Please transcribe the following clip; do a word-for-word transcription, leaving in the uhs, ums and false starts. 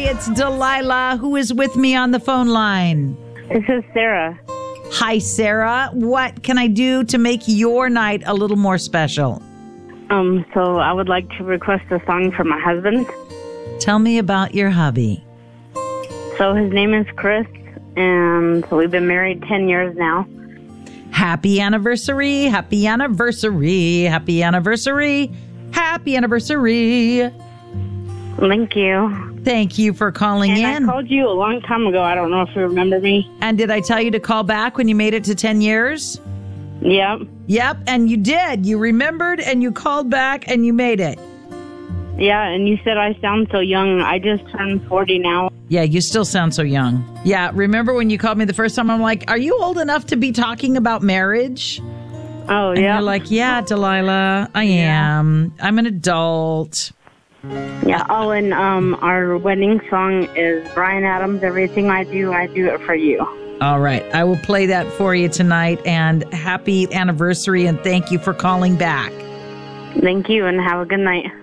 it's Delilah, who is with me on the phone line. This is Sarah. Hi, Sarah. What can I do to make your night a little more special? Um, so I would like to request a song for my husband. Tell me about your hubby. So his name is Chris, and so we've been married ten years now. Happy anniversary, happy anniversary, happy anniversary, happy anniversary. Thank you. Thank you for calling and in. I called you a long time ago. I don't know if you remember me. And did I tell you to call back when you made it to ten years? Yep. Yep, and you did. You remembered and you called back and you made it. Yeah, and you said I sound so young. I just turned forty now. Yeah, you still sound so young. Yeah, remember when you called me the first time? I'm like, are you old enough to be talking about marriage? Oh, and yeah. You're like, yeah, Delilah, I am. I'm an adult. Yeah. Oh, and um, our wedding song is Bryan Adams, Everything I Do, I Do It For You. All right. I will play that for you tonight. And happy anniversary, and thank you for calling back. Thank you, and have a good night.